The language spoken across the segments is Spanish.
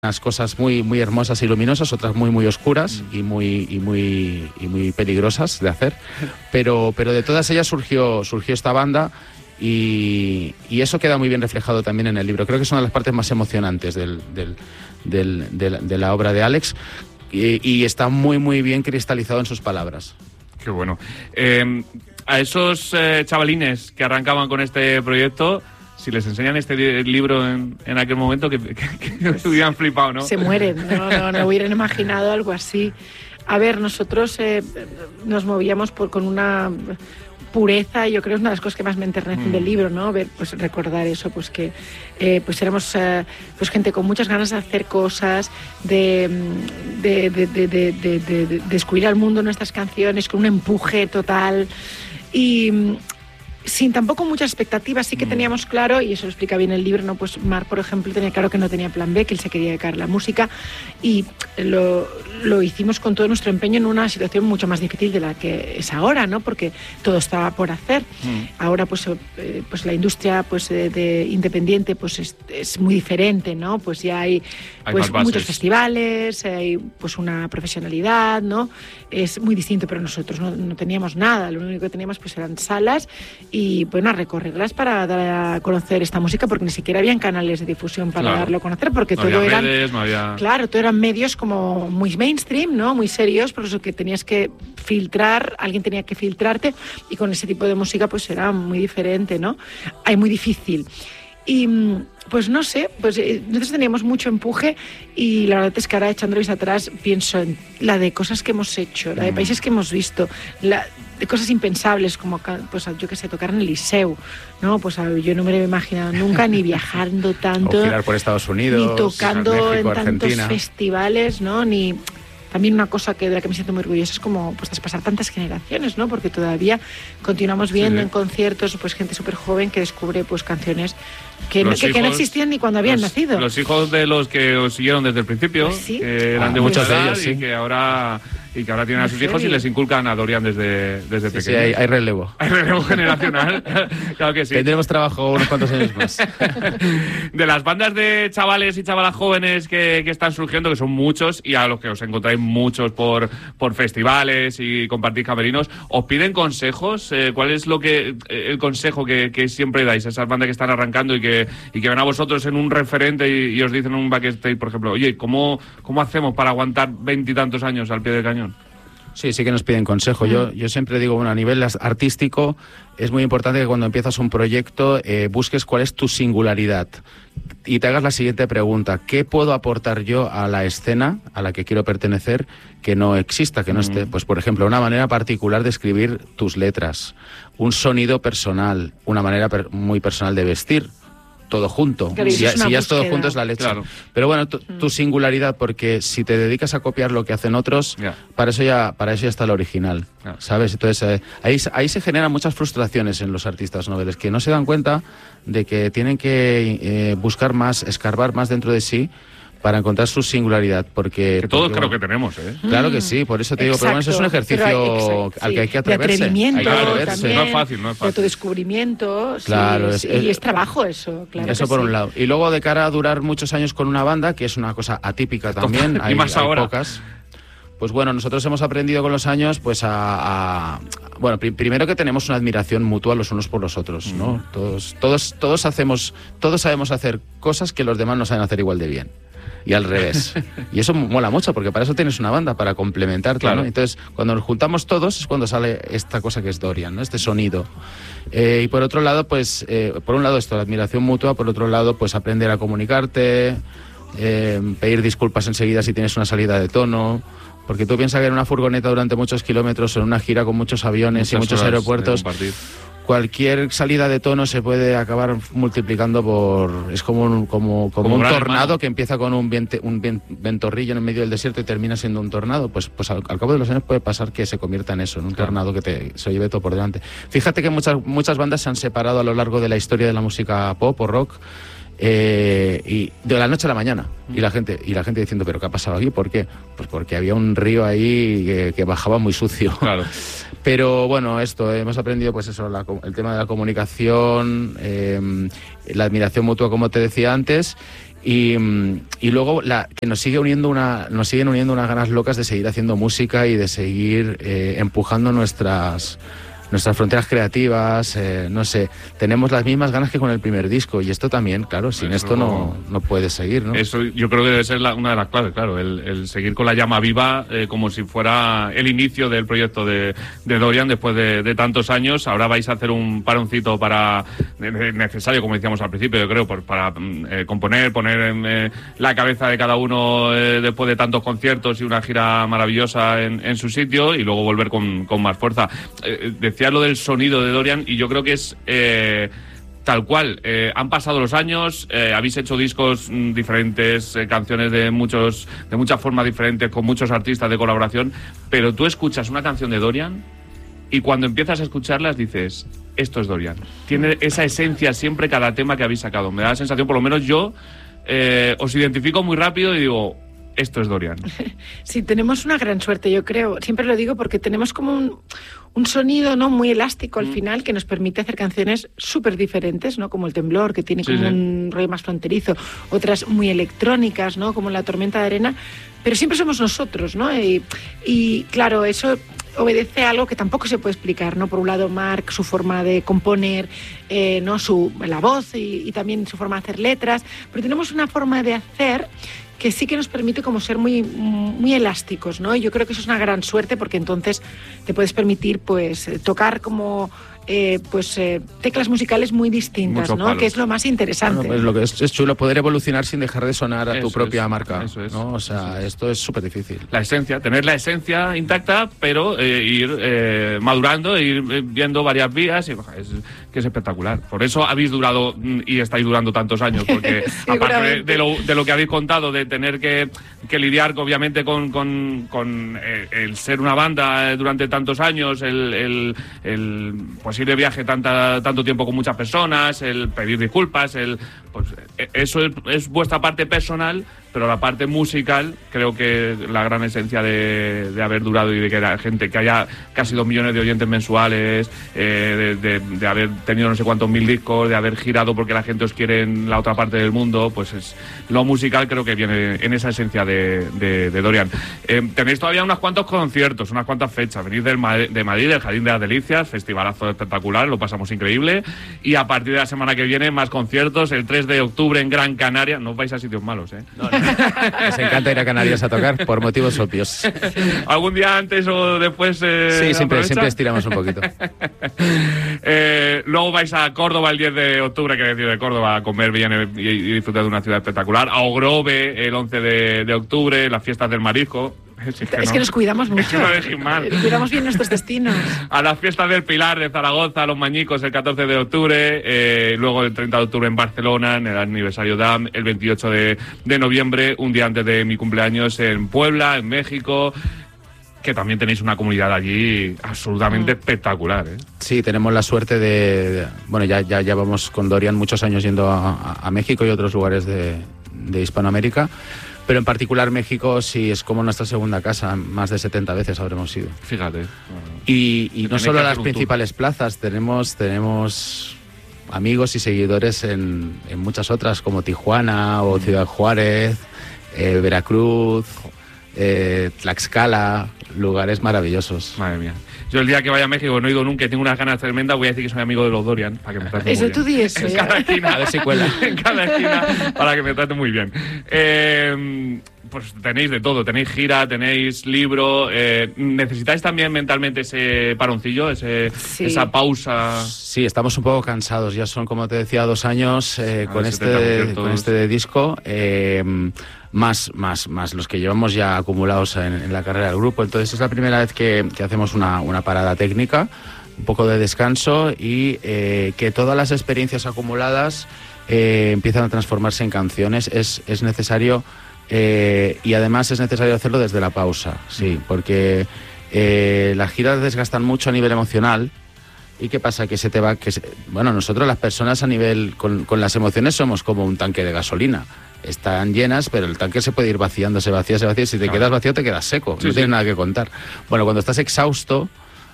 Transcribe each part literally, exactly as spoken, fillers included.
unas cosas muy muy hermosas y luminosas, otras muy muy oscuras y muy y muy y muy peligrosas de hacer, pero pero de todas ellas surgió surgió esta banda y, y eso queda muy bien reflejado también en el libro. Creo que es una de las partes más emocionantes del, del, del, de, la, de la obra de Alex y, y está muy muy bien cristalizado en sus palabras. Qué bueno. Eh, a esos eh, chavalines que arrancaban con este proyecto, si les enseñan este libro en, en aquel momento, que, que, que hubieran flipado, ¿no? Se mueren, no, no, no hubieran imaginado algo así. A ver, nosotros eh, nos movíamos por, con una pureza, yo creo que es una de las cosas que más me enternecen mm. del libro, ¿no? Ver, pues recordar eso, pues que eh, pues éramos eh, pues gente con muchas ganas de hacer cosas, de, de, de, de, de, de, de, de descubrir al mundo nuestras canciones, con un empuje total y sin tampoco muchas expectativas. Sí que teníamos claro, y eso lo explica bien el libro, ¿no? Pues Marc, por ejemplo, tenía claro que no tenía plan B, que él se quería dedicar a la música y lo, lo hicimos con todo nuestro empeño en una situación mucho más difícil de la que es ahora, ¿no? Porque todo estaba por hacer. Mm. Ahora pues, eh, pues la industria pues de, de independiente pues es, es muy diferente, ¿no? Pues ya hay, hay pues muchos festivales, hay pues una profesionalidad, ¿no? Es muy distinto, pero nosotros no, no teníamos nada, lo único que teníamos pues eran salas y bueno, a recorrerlas para dar a conocer esta música, porque ni siquiera habían canales de difusión para claro. darlo a conocer, porque no todo había eran redes, no había... claro, todo eran medios como muy mainstream, ¿no? Muy serios, por eso que tenías que filtrar, alguien tenía que filtrarte, y con ese tipo de música pues era muy diferente, ¿no? Hay muy difícil. Y pues no sé, pues nosotros teníamos mucho empuje y la verdad es que ahora echando vista atrás pienso en la de cosas que hemos hecho, la de países que hemos visto, la de cosas impensables como pues yo que sé, tocar en el Liceu, ¿no? Pues yo no me lo he imaginado nunca ni viajando tanto, o girar por Estados Unidos, ni tocando México, en tantos Argentina. festivales, ¿no? Ni también una cosa que de la que me siento muy orgullosa es como pues traspasar tantas generaciones, ¿no? Porque todavía continuamos viendo sí. en conciertos pues gente súper joven que descubre pues canciones que no, que, hijos, que no existían ni cuando habían los, nacido. Los hijos de los que os siguieron desde el principio, pues sí. que eran ah, de muchos de ellos, sí. y que ahora y que ahora tienen a sus hijos y les inculcan a Dorian desde, desde sí, pequeño. Sí, hay, hay relevo. Hay relevo generacional, claro que sí. Tendremos trabajo unos cuantos años más. De las bandas de chavales y chavalas jóvenes que, que están surgiendo, que son muchos, y a los que os encontráis muchos por, por festivales y compartís camerinos, ¿os piden consejos? Eh, ¿Cuál es lo que el consejo que, que siempre dais a esas bandas que están arrancando y que, y que ven a vosotros en un referente y, y os dicen en un backstage, por ejemplo, oye, ¿cómo, cómo hacemos para aguantar veintitantos años al pie del cañón? Sí, sí que nos piden consejo. Yo, yo siempre digo, bueno, a nivel artístico es muy importante que cuando empiezas un proyecto eh, busques cuál es tu singularidad y te hagas la siguiente pregunta: ¿qué puedo aportar yo a la escena a la que quiero pertenecer que no exista, que no mm. esté? Pues, por ejemplo, una manera particular de escribir tus letras, un sonido personal, una manera per- muy personal de vestir. Todo junto. Claro, si, es si ya es todo junto es la leche. Claro. Pero bueno, tu, tu singularidad, porque si te dedicas a copiar lo que hacen otros, yeah. para eso ya para eso ya está el original, yeah. ¿sabes? Entonces eh, ahí, ahí se generan muchas frustraciones en los artistas noveles, que no se dan cuenta de que tienen que eh, buscar más, escarbar más dentro de sí para encontrar su singularidad, porque... Que todos porque, creo que tenemos, ¿eh? Claro que sí, por eso te digo, pero bueno, eso es un ejercicio pero, al que hay que atreverse. De atrevimiento, hay que atreverse. también, no es fácil, no es fácil. De autodescubrimiento, claro, sí, es, es, y es trabajo eso, claro. Eso que por sí. un lado. Y luego de cara a durar muchos años con una banda, que es una cosa atípica también, y hay, más hay ahora. pocas. Pues bueno, nosotros hemos aprendido con los años pues a... a bueno, pr- primero que tenemos una admiración mutua los unos por los otros, ¿no? Mm. Todos, todos, todos hacemos, todos sabemos hacer cosas que los demás no saben hacer igual de bien. Y al revés. Y eso mola mucho, porque para eso tienes una banda, para complementarte, claro. ¿no? Entonces, cuando nos juntamos todos es cuando sale esta cosa que es Dorian, ¿no? Este sonido. Eh, y por otro lado, pues, eh, por un lado esto, la admiración mutua, por otro lado, pues aprender a comunicarte, eh, pedir disculpas enseguida si tienes una salida de tono. Porque tú piensas que en una furgoneta durante muchos kilómetros, en una gira con muchos aviones Muchas y muchos aeropuertos, cualquier salida de tono se puede acabar multiplicando por... Es como un, como, como como un un tornado hermano. Que empieza con un, viente, un vien, ventorrillo en el medio del desierto y termina siendo un tornado. Pues, pues al, al cabo de los años puede pasar que se convierta en eso, en un claro. tornado que te, se lleve todo por delante. Fíjate que muchas, muchas bandas se han separado a lo largo de la historia de la música pop o rock, eh, y de la noche a la mañana. Y la gente y la gente diciendo, ¿pero qué ha pasado aquí? ¿Por qué? Pues porque había un río ahí que, que bajaba muy sucio. Claro. Pero bueno, esto, hemos aprendido pues eso, la, el tema de la comunicación, eh, la admiración mutua, como te decía antes, Y, y luego la, que nos sigue uniendo una, nos siguen uniendo unas ganas locas de seguir haciendo música y de seguir eh, empujando nuestras nuestras fronteras creativas, eh, no sé, tenemos las mismas ganas que con el primer disco, y esto también, claro, sin eso, esto no, no puedes seguir, ¿no? Eso yo creo que debe ser la, una de las claves, claro, el, el seguir con la llama viva, eh, como si fuera el inicio del proyecto de, de Dorian después de, de tantos años. Ahora vais a hacer un paroncito para necesario, como decíamos al principio, yo creo, por, para eh, componer, poner en eh, la cabeza de cada uno eh, después de tantos conciertos y una gira maravillosa en, en su sitio, y luego volver con, con más fuerza. Eh, decía lo del sonido de Dorian, y yo creo que es eh, tal cual. Eh, han pasado los años, eh, habéis hecho discos mm, diferentes, eh, canciones de muchos, de muchas formas diferentes, con muchos artistas de colaboración, pero tú escuchas una canción de Dorian y cuando empiezas a escucharlas dices, esto es Dorian. Tiene esa esencia siempre cada tema que habéis sacado. Me da la sensación, por lo menos yo, eh, os identifico muy rápido y digo, esto es Dorian. Sí, tenemos una gran suerte, yo creo. Siempre lo digo porque tenemos como un, un sonido, ¿no?, muy elástico al mm. final, que nos permite hacer canciones súper diferentes, ¿no? Como El Temblor, que tiene como sí, sí. un rollo más fronterizo. Otras muy electrónicas, ¿no? Como La Tormenta de Arena. Pero siempre somos nosotros, ¿no? Y, y claro, eso obedece a algo que tampoco se puede explicar, ¿no? Por un lado, Marc, su forma de componer, eh, ¿no? Su, la voz y, y también su forma de hacer letras. Pero tenemos una forma de hacer que sí que nos permite como ser muy, muy elásticos, ¿no? Y yo creo que eso es una gran suerte, porque entonces te puedes permitir, pues, tocar como eh, pues eh, teclas musicales muy distintas, Muchos ¿no? Palos. Que es lo más interesante. Bueno, pues lo que es, es chulo poder evolucionar sin dejar de sonar a eso tu propia es, marca, eso es, ¿no? O sea, es. esto es súper difícil. La esencia, tener la esencia intacta, pero eh, ir eh, madurando, ir viendo varias vías, y es, que es espectacular. Por eso habéis durado y estáis durando tantos años, porque aparte de, de, lo, de lo que habéis contado, de tener que, que lidiar obviamente con, con, con eh, el ser una banda durante tantos años, el, el, el posible viaje tanta, tanto tiempo con muchas personas, el pedir disculpas, el pues eso es, es vuestra parte personal, pero la parte musical creo que la gran esencia de, de haber durado y de que la gente, que haya casi dos millones de oyentes mensuales, eh, de, de, de haber tenido no sé cuántos mil discos, de haber girado porque la gente os quiere en la otra parte del mundo, pues es lo musical creo que viene en esa esencia de, de, de Dorian. Eh, tenéis todavía unos cuantos conciertos, unas cuantas fechas, venís del Madrid, de Madrid, del Jardín de las Delicias, festivalazo espectacular, lo pasamos increíble, y a partir de la semana que viene más conciertos, el tres de octubre en Gran Canaria. No os vais a sitios malos, ¿eh? No, no. Les encanta ir a Canarias a tocar por motivos obvios. ¿Algún día antes o después? Eh, sí, siempre, siempre estiramos un poquito. eh, luego vais a Córdoba el diez de octubre, que decir de Córdoba, a comer bien y, y disfrutar de una ciudad espectacular. A Ogrove el once de octubre, las fiestas del marisco. Es que, es no. que nos cuidamos mucho. Es que no cuidamos bien nuestros destinos. A las fiestas del Pilar de Zaragoza, a los Mañicos el catorce de octubre, eh, luego el treinta de octubre en Barcelona, en el aniversario D A M, el veintiocho de noviembre, un día antes de mi cumpleaños, en Puebla, en México, que también tenéis una comunidad allí absolutamente mm. espectacular, ¿eh? Sí, tenemos la suerte de... de bueno, ya, ya, ya vamos con Dorian muchos años yendo a, a México y otros lugares de, de Hispanoamérica. Pero en particular México sí es como nuestra segunda casa, más de setenta veces habremos ido. Fíjate. Y, y no solo las principales plazas, tenemos, tenemos amigos y seguidores en, en muchas otras, como Tijuana o Ciudad Juárez, eh, Veracruz, eh, Tlaxcala, lugares maravillosos. Madre mía. Yo el día que vaya a México, no he ido nunca y tengo unas ganas tremendas, voy a decir que soy amigo de los Dorian, para que me traten eso muy tú bien. di eso, en cada esquina, a ver si cuela. En cada esquina, para que me traten muy bien. Eh, pues tenéis de todo, tenéis gira, tenéis libro, eh, ¿necesitáis también mentalmente ese paroncillo, ese, sí. esa pausa? Sí, estamos un poco cansados, ya son, como te decía, dos años eh, con, este, con este disco, eh, más, más, más los que llevamos ya acumulados en, en la carrera del grupo, entonces es la primera vez que, que hacemos una, una parada técnica, un poco de descanso y eh, que todas las experiencias acumuladas eh, empiezan a transformarse en canciones. Es, es necesario... Eh, y además es necesario hacerlo desde la pausa, sí, porque eh, las giras desgastan mucho a nivel emocional. ¿Y qué pasa? Que se te va... que se, bueno, nosotros las personas a nivel... Con, con las emociones somos como un tanque de gasolina. Están llenas, pero el tanque se puede ir vaciando, se vacía, se vacía. Si te claro. quedas vacío, te quedas seco, sí, no sí. tienes nada que contar. Bueno, cuando estás exhausto,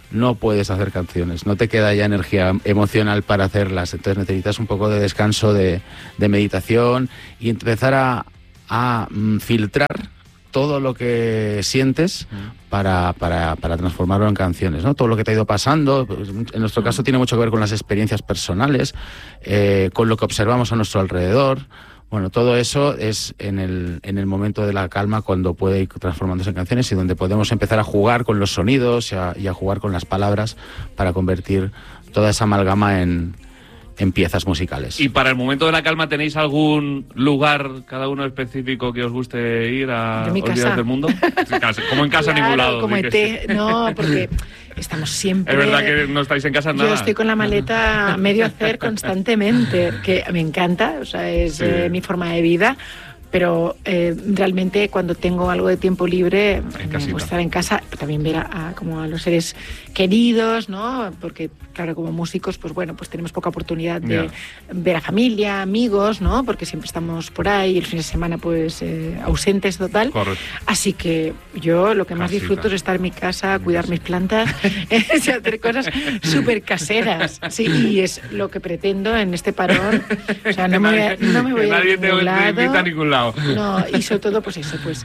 no puedes hacer canciones, no te queda ya energía emocional para hacerlas, entonces necesitas un poco de descanso, de, de meditación y empezar a, a mm, filtrar todo lo que sientes para, para, para transformarlo en canciones, ¿no? Todo lo que te ha ido pasando, pues, en nuestro caso tiene mucho que ver con las experiencias personales, eh, con lo que observamos a nuestro alrededor. Bueno, todo eso es en el, en el momento de la calma cuando puede ir transformándose en canciones y donde podemos empezar a jugar con los sonidos y a, y a jugar con las palabras para convertir toda esa amalgama en, en piezas musicales. ¿Y para el momento de la calma tenéis algún lugar, cada uno específico, que os guste ir a ¿De mi olvidaros casa? del mundo? Como en casa, Claro, en ningún lado. como ¿sí que E T, no, porque estamos siempre... Es verdad que no estáis en casa nada. Yo estoy con la maleta a medio hacer constantemente, que me encanta, o sea, es Sí. eh, mi forma de vida, pero eh, realmente cuando tengo algo de tiempo libre me casita. gusta estar en casa, también ver a, a, como a los seres queridos, ¿no? Porque claro, como músicos, pues bueno, pues tenemos poca oportunidad de Ya. ver a familia, amigos, ¿no? Porque siempre estamos por ahí, el fin de semana pues eh, ausentes total. Correcto. Así que yo lo que más Casita. disfruto es estar en mi casa, cuidar mis plantas y hacer cosas súper caseras. Sí, y es lo que pretendo en este parón. O sea, no me voy a, no me voy Que a nadie ir a te ningún lado. invita a ningún lado. No, y sobre todo, pues eso, pues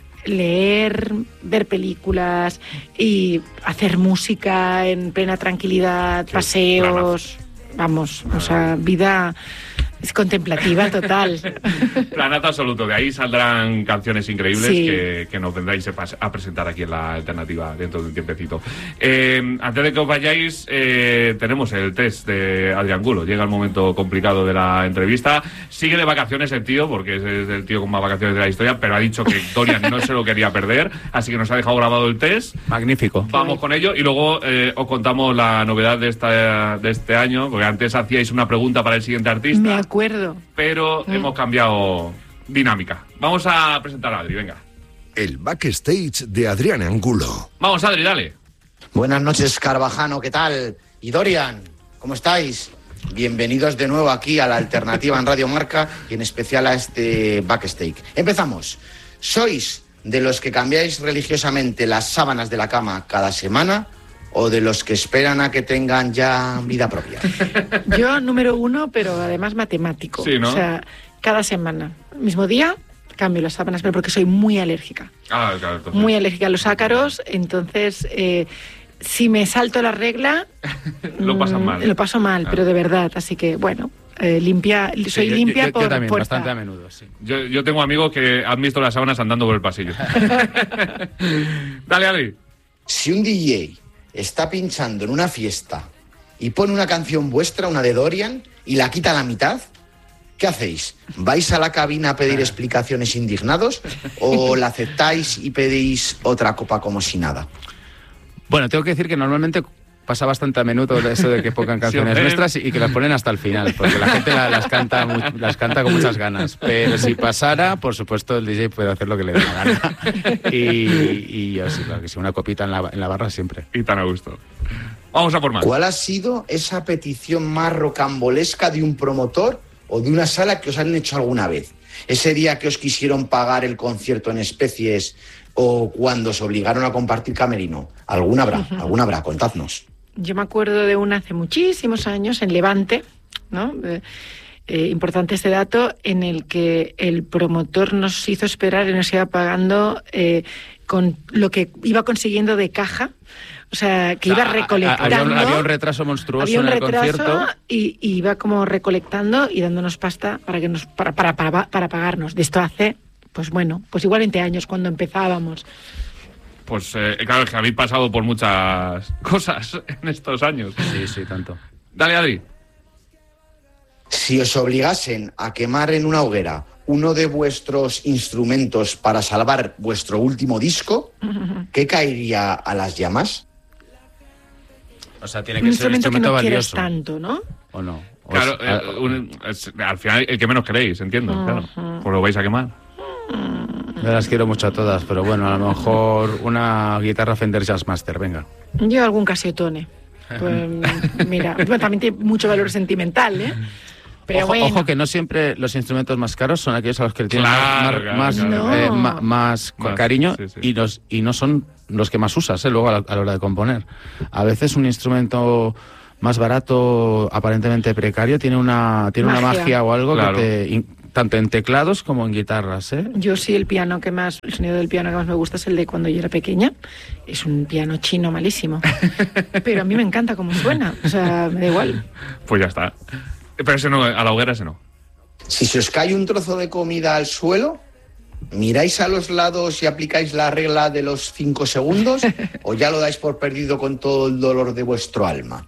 leer, ver películas y hacer música en plena tranquilidad, Qué paseos, vamos, o sea, vida es contemplativa total. Planazo absoluto, de ahí saldrán canciones increíbles Sí. que, que nos vendráis a, pas- a presentar aquí en la alternativa dentro de un tiempecito. Eh, antes de que os vayáis, eh, tenemos el test de Adrián Gulo. Llega el momento complicado de la entrevista. Sigue de vacaciones el tío, porque es, es el tío con más vacaciones de la historia, pero ha dicho que Dorian no se lo quería perder, así que nos ha dejado grabado el test. Magnífico. Vamos con ello y luego eh, os contamos la novedad de, esta, de este año, porque antes hacíais una pregunta para el siguiente artista. Me acuerdo. Pero Mm. hemos cambiado dinámica. Vamos a presentar a Adri, venga. El backstage de Adrián Angulo. Vamos, Adri, dale. Buenas noches, Carvajano, ¿qué tal? Y Dorian, ¿cómo estáis? Bienvenidos de nuevo aquí a la alternativa en Radio Marca y en especial a este backstage. Empezamos. ¿Sois de los que cambiáis religiosamente las sábanas de la cama cada semana o de los que esperan a que tengan ya vida propia? Yo número uno, pero además matemático. Sí, ¿no? O sea, cada semana, mismo día, cambio las sábanas, pero porque soy muy alérgica. Ah, claro, entonces. Muy alérgica a los ácaros, entonces eh, si me salto la regla... Lo pasas mm, mal. Lo paso mal, Ah. pero de verdad, así que bueno, eh, limpia, soy yo- limpia yo, por yo también, fuerza. bastante a menudo, sí. Yo, yo tengo amigos que han visto las sábanas andando por el pasillo. Dale, Adri. Si un D J está pinchando en una fiesta y pone una canción vuestra, una de Dorian, y la quita a la mitad, ¿qué hacéis? ¿Vais a la cabina a pedir explicaciones indignados o la aceptáis y pedís otra copa como si nada? Bueno, tengo que decir que normalmente pasa bastante a menudo eso de que pongan canciones ofenden. nuestras y que las ponen hasta el final, porque la gente la- las, canta mu- las canta con muchas ganas. Pero si pasara, por supuesto, el D J puede hacer lo que le dé la gana. Y, y yo sí, claro que sí, una copita en la, en la barra siempre. Y tan a gusto. Vamos a por más. ¿Cuál ha sido esa petición más rocambolesca de un promotor o de una sala que os han hecho alguna vez? Ese día que os quisieron pagar el concierto en especies o cuando os obligaron a compartir camerino. ¿Alguna habrá? ¿Alguna habrá? Contadnos. Yo me acuerdo de una hace muchísimos años en Levante, ¿no? Eh, eh, importante este dato, en el que el promotor nos hizo esperar y nos iba pagando eh, con lo que iba consiguiendo de caja, o sea, que O sea, iba a- a- recolectando. Había un, había un retraso monstruoso Había un en el retraso concierto. y, y iba como recolectando y dándonos pasta para que nos para, para, para, para pagarnos. De esto hace, pues bueno, pues igual veinte años cuando empezábamos. Pues eh, claro, es que habéis pasado por muchas cosas en estos años. Sí, sí, tanto. Dale, Adri. Si os obligasen a quemar en una hoguera uno de vuestros instrumentos para salvar vuestro último disco, ¿qué caería a las llamas? O sea, tiene Un que ser un instrumento que instrumento no quieres valioso. tanto, ¿no? ¿O no? O Claro, es- eh, un- es- al final el que menos queréis, entiendo. Claro. Pues lo vais a quemar. Yo las quiero mucho a todas, pero bueno, a lo mejor una guitarra Fender Jazzmaster, venga. Yo algún Casiotone. Pues mira, bueno, también tiene mucho valor sentimental, ¿eh? Pero ojo, bueno. ojo que no siempre los instrumentos más caros son aquellos a los que le tienen Claro, más, claro, más, claro. eh, ma- más Más, cariño sí, sí. Y, los, y no son los que más usas, ¿eh? Luego a la, a la hora de componer. A veces un instrumento más barato, aparentemente precario, tiene una, tiene una Magia. magia o algo Claro. que te... in- tanto en teclados como en guitarras, ¿eh? Yo sí, el piano que más, el sonido del piano que más me gusta es el de cuando yo era pequeña. Es un piano chino malísimo. Pero a mí me encanta cómo suena. O sea, me da igual. Pues ya está. Pero ese no, a la hoguera ese no. Si se os cae un trozo de comida al suelo, ¿miráis a los lados y aplicáis la regla de los cinco segundos? ¿O ya lo dais por perdido con todo el dolor de vuestro alma?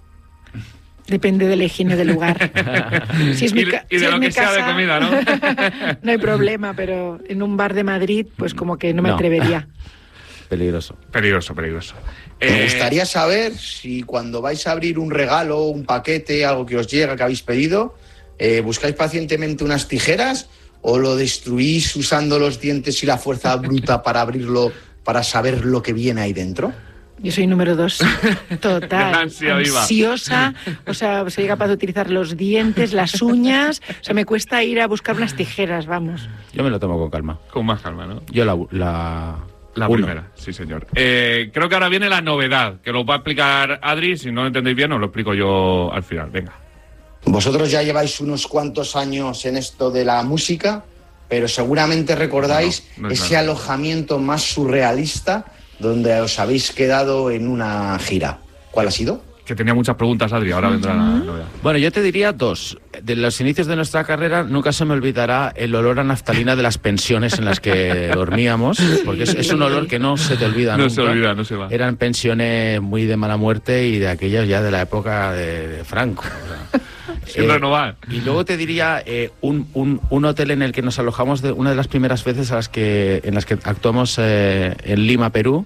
Depende de la higiene del lugar. Si es Y mi de- ca- y de si es lo mi que sea de casa, comida, ¿no? no hay problema, pero en un bar de Madrid, pues como que no me No. atrevería. Peligroso. Peligroso, peligroso. Me Eh, gustaría saber si cuando vais a abrir un regalo, un paquete, algo que os llega, que habéis pedido, eh, buscáis pacientemente unas tijeras o lo destruís usando los dientes y la fuerza bruta para abrirlo, para saber lo que viene ahí dentro. Yo soy número dos. De Total. ansia viva. Ansiosa. O sea, soy capaz de utilizar los dientes, las uñas. O sea, me cuesta ir a buscar unas tijeras, vamos. Yo me lo tomo con calma. Con más calma, ¿no? Yo la... la... La uno. primera, sí señor. Eh, creo que ahora viene la novedad, que lo va a explicar Adri. Si no lo entendéis bien, os lo explico yo al final. Venga. Vosotros ya lleváis unos cuantos años en esto de la música, pero seguramente recordáis No, no es ese nada. alojamiento más surrealista donde os habéis quedado en una gira. ¿Cuál ha sido? Que tenía muchas preguntas, Adri. Ahora vendrá la novedad. Bueno, yo te diría dos. De los inicios de nuestra carrera nunca se me olvidará el olor a naftalina de las pensiones en las que dormíamos, porque es, es un olor que no se te olvida No nunca. se olvida, no se va. Eran pensiones muy de mala muerte y de aquellas ya de la época de, de Franco. o sea. Sin Eh, renovar. Y luego te diría eh, un, un, un hotel en el que nos alojamos de una de las primeras veces a las que, en las que actuamos eh, en Lima, Perú.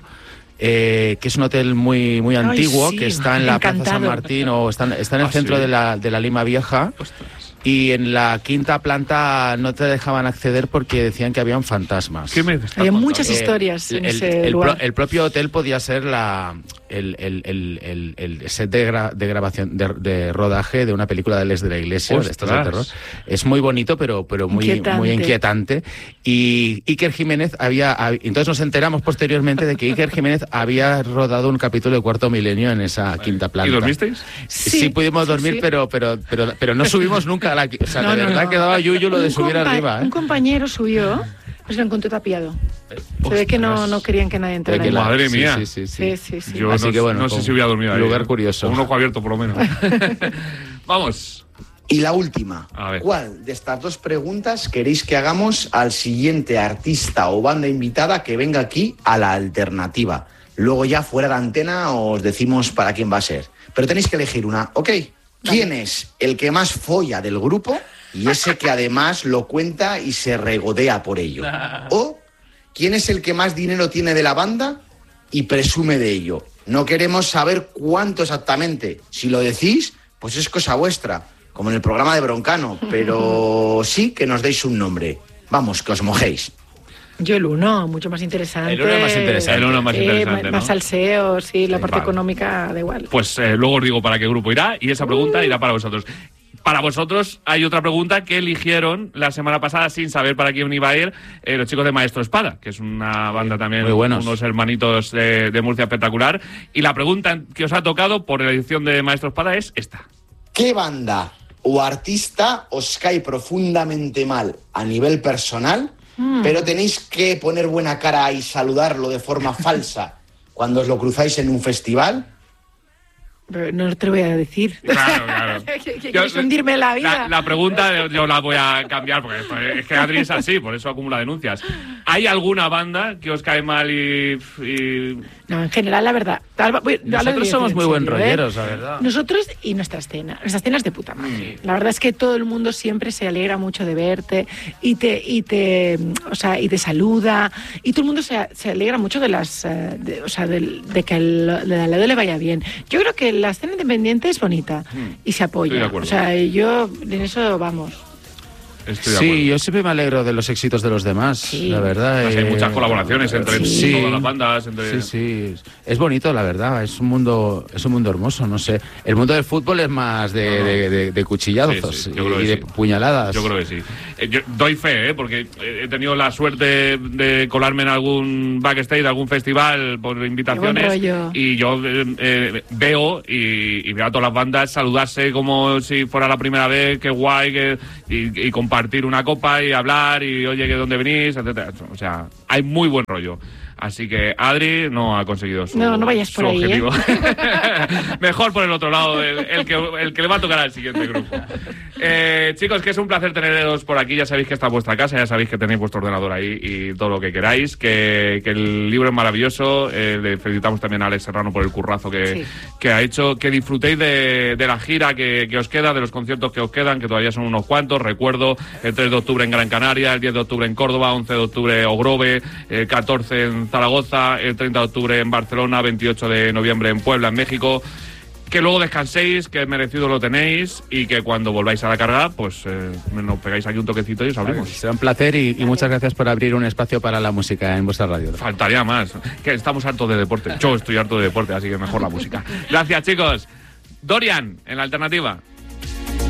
Eh, que es un hotel muy muy Ay, antiguo, sí, que está en la Plaza San encantado. Martín o está, en- está en el Ah, centro sí. de, la, de la Lima Vieja. Y en la quinta planta no te dejaban acceder porque decían que habían fantasmas. ¿Qué me estás Había contando? muchas Eh, historias en el, ese el lugar. pro- el propio hotel podía ser la, el, el- el- el- el set de, gra- de grabación, de, de rodaje de una película de Les de la Iglesia, de estas de ¡Ostras! terror. Es muy bonito, pero, pero muy Inquietante. muy inquietante. Y Iker Jiménez había, hab- entonces nos enteramos posteriormente de que Iker Jiménez había rodado un capítulo de Cuarto Milenio en esa quinta planta. ¿Y dormisteis? Sí, pudimos sí, dormir, sí. Pero, pero, pero, pero no subimos nunca a la... O sea, No, de no, verdad no. quedaba yuyu lo de Un subir compa- arriba. ¿eh? Un compañero subió, pues lo encontró tapiado. Se ve que no, Ostras. no querían que nadie entrara. Que ahí. la- Madre sí, mía. Sí, sí, sí. Sí, sí, sí. Yo Así no, que bueno, no sé con- si hubiera dormido ahí. lugar ¿eh? curioso. Con un ojo abierto, por lo menos. Vamos. Y la última. A ver. ¿Cuál de estas dos preguntas queréis que hagamos al siguiente artista o banda invitada que venga aquí a la alternativa? Luego ya fuera de antena os decimos para quién va a ser. Pero tenéis que elegir una, ¿ok? ¿Quién es el que más folla del grupo y ese que además lo cuenta y se regodea por ello? ¿O quién es el que más dinero tiene de la banda y presume de ello? No queremos saber cuánto exactamente. Si lo decís, pues es cosa vuestra, como en el programa de Broncano, pero sí que nos deis un nombre. Vamos, que os mojéis. Yo el uno, mucho más interesante. El uno es más interesante. El uno es más Sí, interesante, ma- ¿no? Más salseo, sí, la parte Vale. económica da igual. Pues eh, luego os digo para qué grupo irá y esa pregunta irá para vosotros. Para vosotros hay otra pregunta que eligieron la semana pasada sin saber para quién iba a ir eh, los chicos de Maestro Espada, que es una banda también, Muy buenos. unos hermanitos de, de Murcia espectacular. Y la pregunta que os ha tocado por la edición de Maestro Espada es esta. ¿Qué banda o artista os cae profundamente mal a nivel personal, pero tenéis que poner buena cara y saludarlo de forma falsa cuando os lo cruzáis en un festival? Pero no te lo voy a decir. Claro, claro. Que- que- que Yo- quieres hundirme en la vida. La, la pregunta yo, yo la voy a cambiar porque pues, es que Adri es así, por eso acumula denuncias. ¿Hay alguna banda que os cae mal y, y- No, en general, la verdad. Alba, voy- ahora lo voy a Nosotros decir somos en muy buen serio, ¿eh? rolleros, la verdad. Nosotros y nuestra escena. Nuestra escena es de puta madre. La verdad es que todo el mundo siempre se alegra mucho de verte y te, y te, o sea, y te saluda. Y todo el mundo se, se alegra mucho de las, eh, de, o sea, del- de que al de al lado le vaya bien. Yo creo que la escena independiente es bonita y se Estoy de apoya. acuerdo. O sea, yo en eso vamos. Estoy de Sí, acuerdo. yo siempre me alegro de los éxitos de los demás, Sí. la verdad. Además, hay eh, muchas colaboraciones entre sí. todas las bandas. Entre... Sí, sí. Es bonito, la verdad. Es un mundo, es un mundo hermoso, no sé. El mundo del fútbol es más de, No, no. de, de, de cuchillazos Sí, sí, y, yo creo que y de sí. puñaladas. Yo creo que sí. Eh, yo doy fe, ¿eh? Porque he tenido la suerte de colarme en algún backstage, de algún festival por invitaciones. Qué buen rollo. Y yo eh, eh, veo y, y veo a todas las bandas saludarse como si fuera la primera vez, qué guay, que, y, y compartir una copa y hablar y oye, que dónde venís, etcétera. O sea, hay muy buen rollo. Así que Adri no ha conseguido su, No, no vayas por su ahí, objetivo. Mejor por el otro lado, el, el, que, el que le va a tocar al siguiente grupo. Eh, chicos, que es un placer teneros por aquí. Ya sabéis que está vuestra casa, ya sabéis que tenéis vuestro ordenador ahí y todo lo que queráis. Que, que el libro es maravilloso. Eh, le felicitamos también a Alex Serrano por el currazo que, Sí. que ha hecho. Que disfrutéis de, de la gira que, que os queda, de los conciertos que os quedan, que todavía son unos cuantos. Recuerdo, el tres de octubre en Gran Canaria, el diez de octubre en Córdoba, once de octubre Ogrove, el catorce en Zaragoza, el treinta de octubre en Barcelona, veintiocho de noviembre en Puebla, en México. Que luego descanséis, que merecido lo tenéis y que cuando volváis a la carga, pues eh, nos pegáis aquí un toquecito y os abrimos. Será un placer y, y muchas gracias por abrir un espacio para la música en vuestra radio. Faltaría más. Que estamos hartos de deporte. Yo estoy harto de deporte, así que mejor la música. Gracias, chicos. Dorian, en la alternativa.